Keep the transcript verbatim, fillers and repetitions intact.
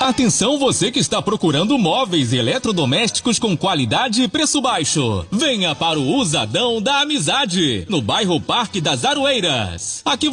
Atenção você que está procurando móveis e eletrodomésticos com qualidade e preço baixo. Venha para o Usadão da Amizade, no bairro Parque das Aroeiras. Aqui